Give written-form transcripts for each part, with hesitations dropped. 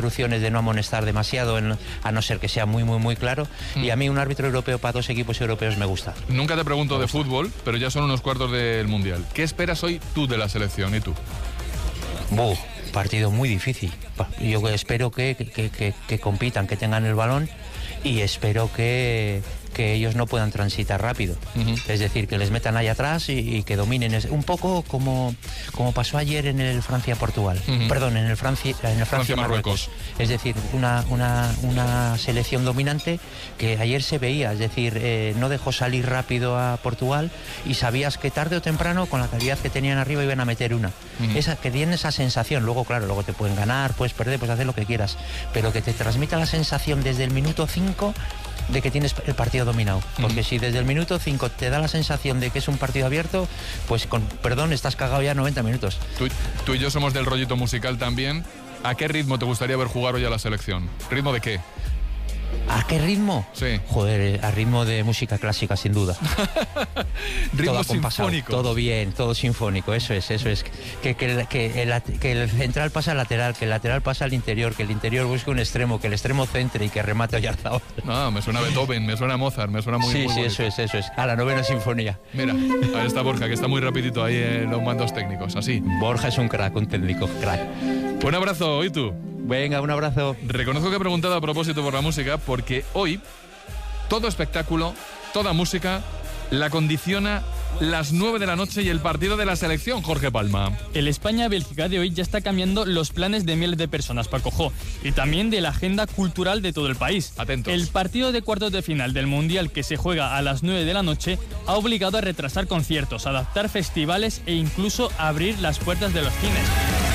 instrucciones de no amonestar demasiado, a no ser que sea muy, muy, muy claro. Y a mí un árbitro europeo para 2 equipos europeos me gusta. Nunca te pregunto de fútbol, pero ya son unos cuartos del Mundial. ¿Qué esperas hoy tú de la selección y tú? Partido muy difícil. Yo espero que compitan, que tengan el balón, y espero que ellos no puedan transitar rápido. Es decir, que les metan ahí atrás y que dominen. Es un poco como pasó ayer en el Francia-Portugal. Perdón, en el Francia-Marruecos. Es decir, una selección dominante que ayer se veía. Es decir, no dejó salir rápido a Portugal y sabías que tarde o temprano, con la calidad que tenían arriba, iban a meter una. Que tienen esa sensación. Luego, claro, luego te pueden ganar, puedes perder, puedes hacer lo que quieras, pero que te transmita la sensación desde el minuto 5 de que tienes el partido dominado. Porque si desde el minuto 5 te da la sensación de que es un partido abierto, pues con perdón, estás cagado ya 90 minutos. Tú y yo somos del rollito musical también. ¿A qué ritmo te gustaría ver jugar hoy a la selección? ¿Ritmo de qué? ¿A qué ritmo? Sí. Joder, a ritmo de música clásica, sin duda. Ritmo sinfónico. Todo bien, todo sinfónico, eso es. Que el central pasa al lateral, que el lateral pasa al interior, que el interior busque un extremo, que el extremo centre y que remate Oyarzabal. No, me suena a Beethoven, me suena a Mozart, me suena muy Sí, muy eso es. A la 9ª sinfonía. Mira, ahí está Borja, que está muy rapidito ahí en los mandos técnicos, así. Borja es un crack, un técnico, crack. Un abrazo, ¿y tú? Venga, un abrazo. Reconozco que he preguntado a propósito por la música, porque hoy todo espectáculo, toda música la condiciona las 9 de la noche y el partido de la selección, Jorge Palma. El España-Bélgica de hoy ya está cambiando los planes de miles de personas, Paco Jo, y también de la agenda cultural de todo el país. Atentos. El partido de cuartos de final del Mundial, que se juega a las 9 de la noche, ha obligado a retrasar conciertos, adaptar festivales e incluso abrir las puertas de los cines.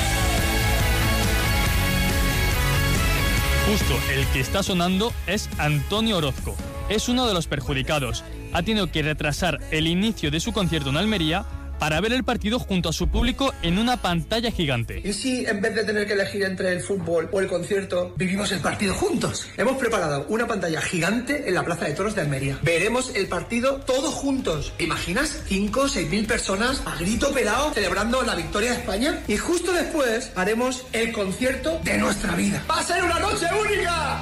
Justo el que está sonando es Antonio Orozco. Es uno de los perjudicados. Ha tenido que retrasar el inicio de su concierto en Almería para ver el partido junto a su público en una pantalla gigante. ¿Y si en vez de tener que elegir entre el fútbol o el concierto, vivimos el partido juntos? Hemos preparado una pantalla gigante en la Plaza de Toros de Almería. Veremos el partido todos juntos. ¿Te imaginas? 5 o 6 mil personas a grito pelado celebrando la victoria de España. Y justo después haremos el concierto de nuestra vida. ¡Va a ser una noche única!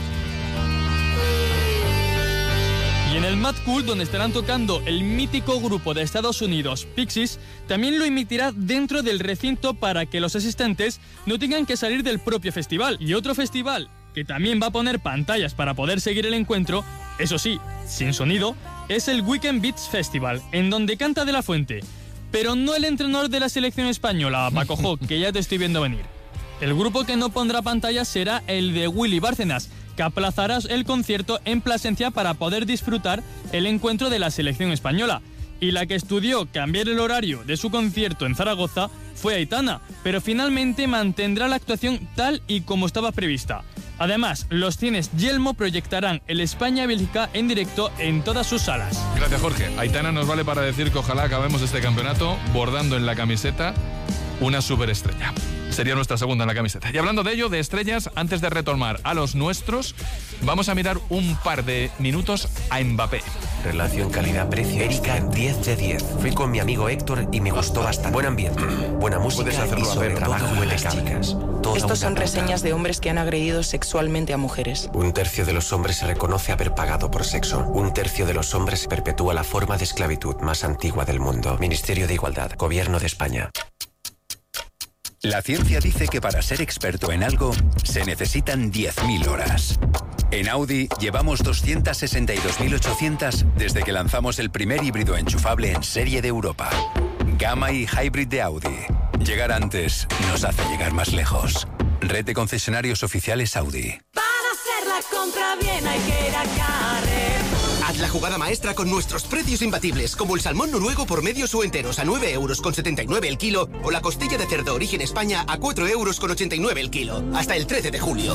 Y en el Mad Cool, donde estarán tocando el mítico grupo de Estados Unidos, Pixies, también lo emitirá dentro del recinto para que los asistentes no tengan que salir del propio festival. Y otro festival que también va a poner pantallas para poder seguir el encuentro, eso sí, sin sonido, es el Weekend Beats Festival, en donde canta De La Fuente. Pero no el entrenador de la selección española, Paco Jo, que ya te estoy viendo venir. El grupo que no pondrá pantallas será el de Willy Bárcenas, que aplazará el concierto en Plasencia para poder disfrutar el encuentro de la selección española. Y la que estudió cambiar el horario de su concierto en Zaragoza fue Aitana, pero finalmente mantendrá la actuación tal y como estaba prevista. Además, los cines Yelmo proyectarán el España-Bélgica en directo en todas sus salas. Gracias, Jorge. Aitana nos vale para decir que ojalá acabemos este campeonato bordando en la camiseta una superestrella. Sería nuestra segunda en la camiseta. Y hablando de ello, de estrellas, antes de retomar a los nuestros, vamos a mirar un par de minutos a Mbappé. Relación calidad-precio. Erika, 10 de 10. Fui con mi amigo Héctor y me gustó bastante. Buen ambiente, buena música y sobre trabajo de las chicas. Estos son reseñas de hombres que han agredido sexualmente a mujeres. 1/3 de los hombres se reconoce haber pagado por sexo. 1/3 de los hombres perpetúa la forma de esclavitud más antigua del mundo. Ministerio de Igualdad, Gobierno de España. La ciencia dice que para ser experto en algo se necesitan 10.000 horas. En Audi llevamos 262.800 desde que lanzamos el primer híbrido enchufable en serie de Europa. Gamma y Hybrid de Audi. Llegar antes nos hace llegar más lejos. Red de concesionarios oficiales Audi. Para hacer la compra bien hay que ir a Carrefour. Haz la jugada maestra con nuestros precios imbatibles, como el salmón noruego por medios o enteros a 9,79 € el kilo, o la costilla de cerdo origen España a 4,89 € el kilo. Hasta el 13 de julio.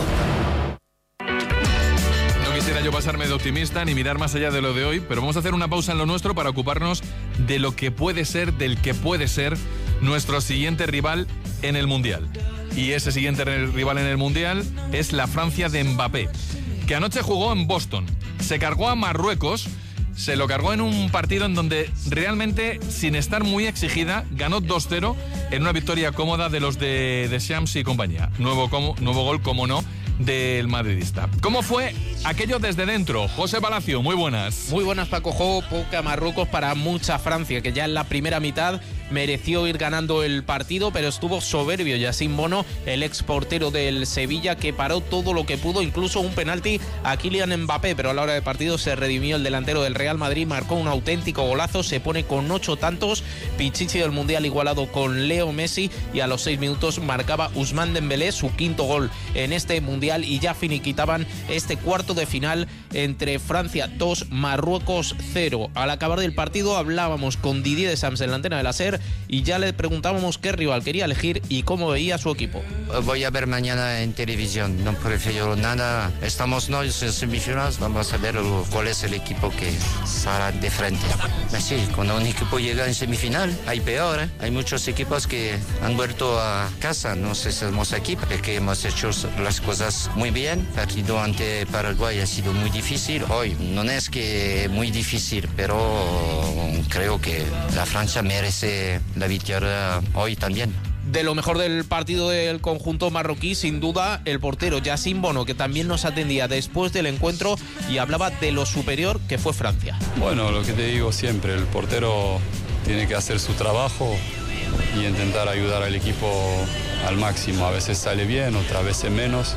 No quisiera yo pasarme de optimista ni mirar más allá de lo de hoy, pero vamos a hacer una pausa en lo nuestro para ocuparnos de lo que puede ser, del que puede ser nuestro siguiente rival en el Mundial. Y ese siguiente rival en el Mundial es la Francia de Mbappé, que anoche jugó en Boston. Se cargó a Marruecos, se lo cargó en un partido en donde realmente, sin estar muy exigida, ganó 2-0 en una victoria cómoda de los de Deschamps y compañía. Nuevo gol, como no, del madridista. ¿Cómo fue aquello desde dentro? José Palacio, muy buenas. Muy buenas, Paco. Juego poca Marruecos para mucha Francia, que ya en la primera mitad mereció ir ganando el partido, pero estuvo soberbio Yacine Bono, el ex portero del Sevilla, que paró todo lo que pudo, incluso un penalti a Kylian Mbappé, pero a la hora de partido se redimió el delantero del Real Madrid, marcó un auténtico golazo, se pone con 8 tantos, Pichichi del Mundial igualado con Leo Messi, y a los 6 minutos marcaba Ousmane Dembélé su 5º gol en este Mundial, y ya finiquitaban este cuarto de final entre Francia 2, Marruecos 0. Al acabar del partido hablábamos con Didier Deschamps en la antena de la SER y ya le preguntábamos qué rival quería elegir y cómo veía su equipo. Voy a ver mañana en televisión, no prefiero nada. Estamos en semifinales, vamos a ver cuál es el equipo que saldrá de frente. Sí, cuando un equipo llega en semifinal, hay peor, ¿eh? Hay muchos equipos que han vuelto a casa, no sé si somos aquí, porque hemos hecho las cosas muy bien. El partido ante Paraguay ha sido muy difícil. Hoy no es que muy difícil, pero creo que la Francia merece la victoria hoy también. De lo mejor del partido del conjunto marroquí, sin duda, el portero Yacine Bono, que también nos atendía después del encuentro y hablaba de lo superior que fue Francia. Bueno, lo que te digo siempre, el portero tiene que hacer su trabajo y intentar ayudar al equipo al máximo. A veces sale bien, otras veces menos,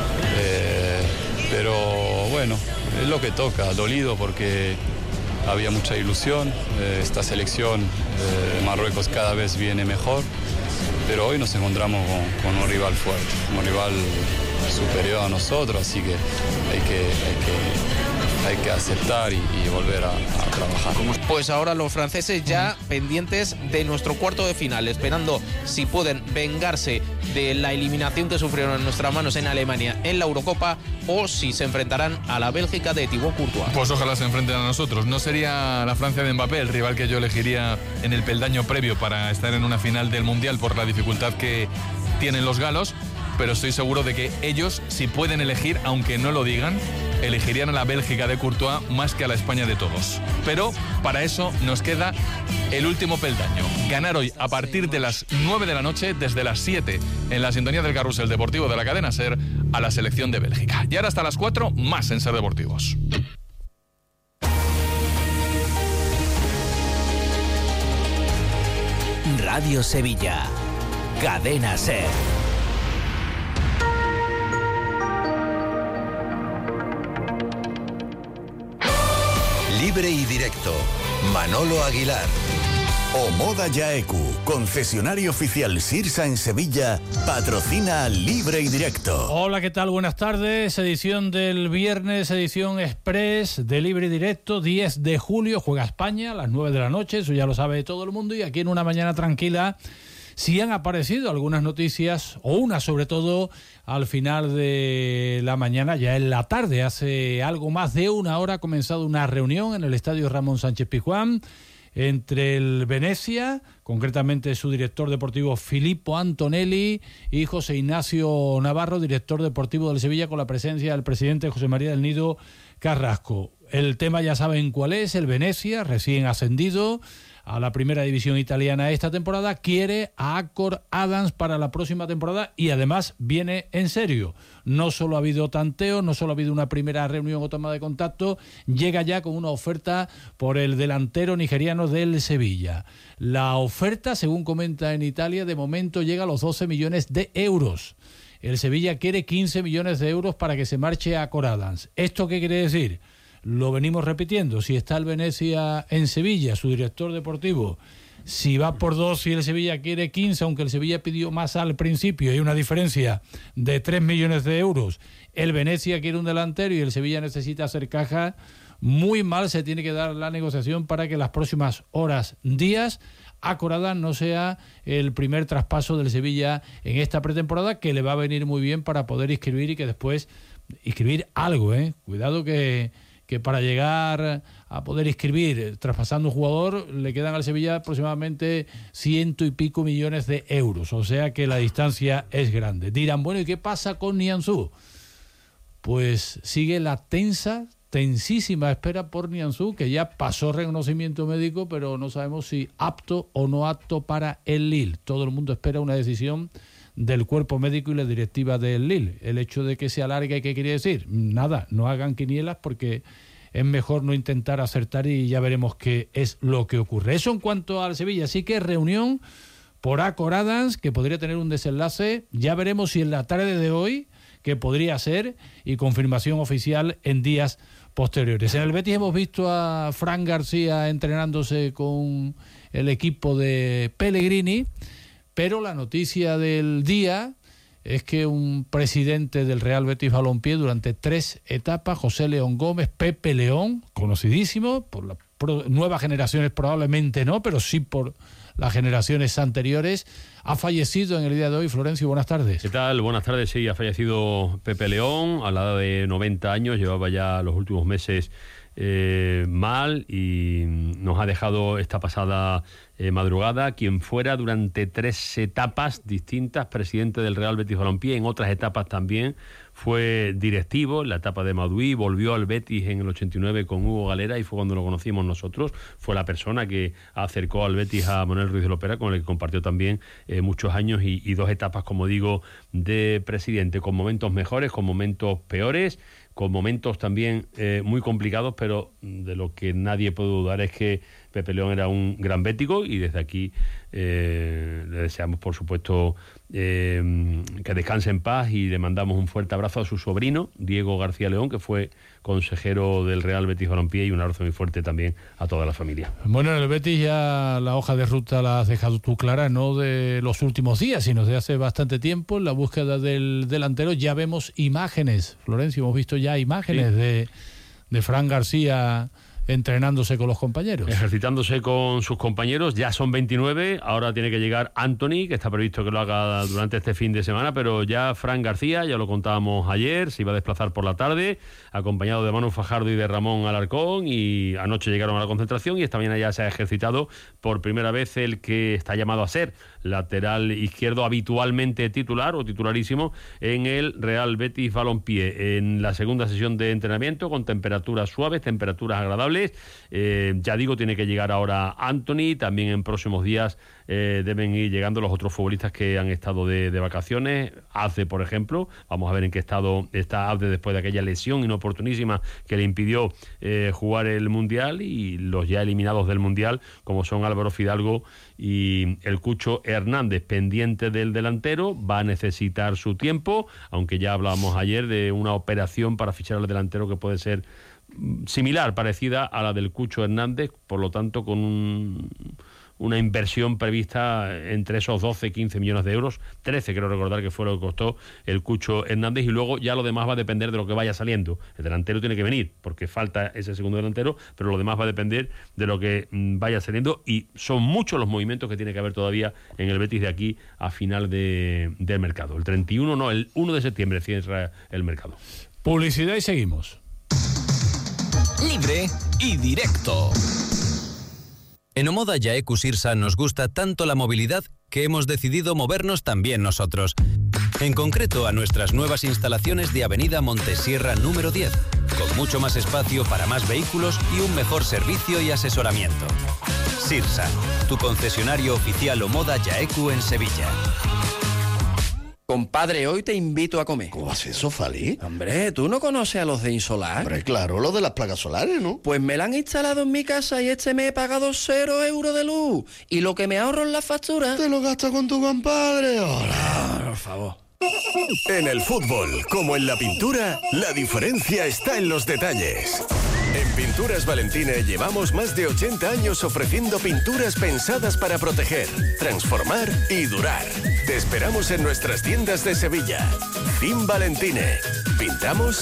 pero bueno, es lo que toca, dolido porque había mucha ilusión, esta selección de Marruecos cada vez viene mejor, pero hoy nos encontramos con un rival fuerte, un rival superior a nosotros, así que hay que aceptar y volver a trabajar. Pues ahora los franceses ya pendientes de nuestro cuarto de final, esperando si pueden vengarse de la eliminación que sufrieron en nuestras manos en Alemania en la Eurocopa o si se enfrentarán a la Bélgica de Thibaut Courtois. Pues ojalá se enfrenten a nosotros. No sería la Francia de Mbappé el rival que yo elegiría en el peldaño previo para estar en una final del Mundial por la dificultad que tienen los galos, pero estoy seguro de que ellos, si pueden elegir, aunque no lo digan, elegirían a la Bélgica de Courtois más que a la España de todos. Pero para eso nos queda el último peldaño. Ganar hoy a partir de las 9 de la noche, desde las 7, en la sintonía del Carrusel Deportivo de la cadena SER, a la selección de Bélgica. Y ahora hasta las 4, más en SER Deportivos. Radio Sevilla, cadena SER. Libre y directo, Manolo Aguilar. Omoda Yaeku, concesionario oficial Sirsa en Sevilla, patrocina Libre y Directo. Hola, ¿qué tal? Buenas tardes. Edición del viernes, edición express de Libre y Directo, 10 de julio. Juega España a las 9 de la noche, eso ya lo sabe todo el mundo. Y aquí en una mañana tranquila, sí han aparecido algunas noticias, o una sobre todo, al final de la mañana, ya en la tarde. Hace algo más de una hora ha comenzado una reunión en el estadio Ramón Sánchez Pizjuán entre el Venezia, concretamente su director deportivo Filippo Antonelli, y José Ignacio Navarro, director deportivo del Sevilla, con la presencia del presidente José María del Nido Carrasco. El tema ya saben cuál es. El Venezia, recién ascendido a la primera división italiana esta temporada, quiere a Acor Adams para la próxima temporada y además viene en serio. No solo ha habido tanteo, no solo ha habido una primera reunión o toma de contacto, llega ya con una oferta por el delantero nigeriano del Sevilla. La oferta, según comenta en Italia, de momento llega a los 12 millones de euros. El Sevilla quiere 15 millones de euros para que se marche a Acor Adams. ¿Esto qué quiere decir? Lo venimos repitiendo, si está el Venezia en Sevilla, su director deportivo, si va por 2 y el Sevilla quiere 15, aunque el Sevilla pidió más al principio, hay una diferencia de 3 millones de euros, el Venezia quiere un delantero y el Sevilla necesita hacer caja, muy mal se tiene que dar la negociación para que las próximas horas, días, Acor Adams no sea el primer traspaso del Sevilla en esta pretemporada, que le va a venir muy bien para poder inscribir y que después inscribir algo, cuidado que para llegar a poder inscribir traspasando un jugador le quedan al Sevilla aproximadamente 100 y pico millones de euros, o sea que la distancia es grande. Dirán, bueno, ¿y qué pasa con Nianzú? Pues sigue la tensa extensísima espera por Nianzú, que ya pasó reconocimiento médico, pero no sabemos si apto o no apto para el Lille. Todo el mundo espera una decisión del cuerpo médico y la directiva del Lille. El hecho de que se alargue, ¿qué quiere decir? Nada, no hagan quinielas porque es mejor no intentar acertar y ya veremos qué es lo que ocurre. Eso en cuanto al Sevilla. Así que reunión por Acoradans, que podría tener un desenlace. Ya veremos si en la tarde de hoy, que podría ser, y confirmación oficial en días posteriores. En el Betis hemos visto a Fran García entrenándose con el equipo de Pellegrini, pero la noticia del día es que un presidente del Real Betis Balompié durante 3 etapas, José León Gómez, Pepe León, conocidísimo, por las nuevas generaciones probablemente no, pero sí por las generaciones anteriores, ha fallecido en el día de hoy. Florencio, buenas tardes. ¿Qué tal? Buenas tardes, sí, ha fallecido Pepe León a la edad de 90 años, llevaba ya los últimos meses mal y nos ha dejado esta pasada madrugada. Quien fuera durante 3 etapas distintas presidente del Real Betis Balompié, en otras etapas también fue directivo, en la etapa de Mauduí, volvió al Betis en el 89 con Hugo Galera y fue cuando lo conocimos nosotros. Fue la persona que acercó al Betis a Manuel Ruiz de Lopera, con el que compartió también muchos años y 2 etapas, como digo, de presidente, con momentos mejores, con momentos peores, con momentos también muy complicados, pero de lo que nadie puede dudar es que Pepe León era un gran bético y desde aquí le deseamos, por supuesto, que descanse en paz y le mandamos un fuerte abrazo a su sobrino, Diego García León, que fue consejero del Real Betis Balompié, y un abrazo muy fuerte también a toda la familia. Bueno, en el Betis ya la hoja de ruta la has dejado tú clara, no de los últimos días, sino de hace bastante tiempo, en la búsqueda del delantero. Ya vemos imágenes, Florencio, hemos visto ya imágenes de Fran García entrenándose con los compañeros. Ejercitándose con sus compañeros, ya son 29, ahora tiene que llegar Anthony, que está previsto que lo haga durante este fin de semana, pero ya Fran García, ya lo contábamos ayer, se iba a desplazar por la tarde, acompañado de Manu Fajardo y de Ramón Alarcón, y anoche llegaron a la concentración y esta mañana ya se ha ejercitado por primera vez el que está llamado a ser lateral izquierdo habitualmente titular o titularísimo en el Real Betis Balompié, en la segunda sesión de entrenamiento con temperaturas suaves, temperaturas agradables. Ya digo, tiene que llegar ahora Anthony, también en próximos días deben ir llegando los otros futbolistas que han estado de vacaciones. Ace, por ejemplo, vamos a ver en qué estado está Ace después de aquella lesión inoportunísima que le impidió jugar el Mundial, y los ya eliminados del Mundial, como son Álvaro Fidalgo y el Cucho Hernández. Pendiente del delantero, va a necesitar su tiempo, aunque ya hablábamos ayer de una operación para fichar al delantero que puede ser similar, parecida a la del Cucho Hernández, por lo tanto con una inversión prevista entre esos 12-15 millones de euros, 13 creo recordar que fue lo que costó el Cucho Hernández, y luego ya lo demás va a depender de lo que vaya saliendo. El delantero tiene que venir porque falta ese segundo delantero, pero lo demás va a depender de lo que vaya saliendo, y son muchos los movimientos que tiene que haber todavía en el Betis de aquí a final del mercado. El 31 no, el 1 de septiembre cierra el mercado. Publicidad y seguimos. Libre y directo. En Omoda Yaeku Sirsa nos gusta tanto la movilidad que hemos decidido movernos también nosotros. En concreto a nuestras nuevas instalaciones de Avenida Montesierra número 10, con mucho más espacio para más vehículos y un mejor servicio y asesoramiento. Sirsa, tu concesionario oficial Omoda Yaeku en Sevilla. Compadre, hoy te invito a comer. ¿Cómo haces eso, Fali? Hombre, ¿tú no conoces a los de Insolar? Hombre, claro, lo de las placas solares, ¿no? Pues me la han instalado en mi casa y este mes he pagado 0 euros de luz. Y lo que me ahorro en la factura... ¿Te lo gastas con tu compadre? Hola. Por favor. En el fútbol, como en la pintura, la diferencia está en los detalles. En Pinturas Valentine llevamos más de 80 años ofreciendo pinturas pensadas para proteger, transformar y durar. Te esperamos en nuestras tiendas de Sevilla. Fin Valentine. ¿Pintamos?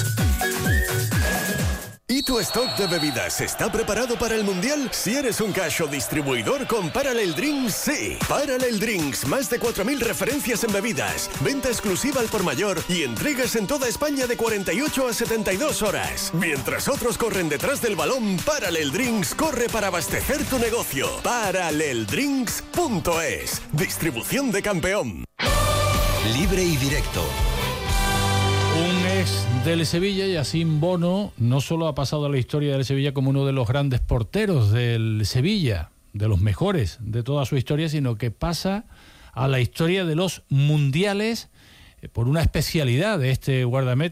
¿Y tu stock de bebidas está preparado para el Mundial? Si eres un cash o distribuidor con Parallel Drinks, sí. Parallel Drinks, más de 4.000 referencias en bebidas, venta exclusiva al por mayor y entregas en toda España de 48 a 72 horas. Mientras otros corren detrás del balón, Parallel Drinks corre para abastecer tu negocio. Paralleldrinks.es. Distribución de Campeón. Libre y directo. Un es del Sevilla y Yacine Bono no solo ha pasado a la historia del Sevilla como uno de los grandes porteros del Sevilla, de los mejores de toda su historia, sino que pasa a la historia de los mundiales por una especialidad de este guardameta.